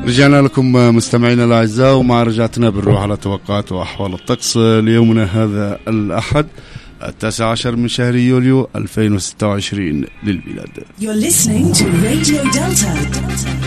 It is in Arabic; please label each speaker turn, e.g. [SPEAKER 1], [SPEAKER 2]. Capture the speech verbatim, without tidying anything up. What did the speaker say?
[SPEAKER 1] رجعنا لكم مستمعينا الأعزاء، ومع رجعتنا بنروح على توقعات وأحوال الطقس ليومنا هذا الأحد التاسع عشر من شهر يوليو ألفين وستة وعشرين للميلاد.
[SPEAKER 2] You're listening to Radio Delta.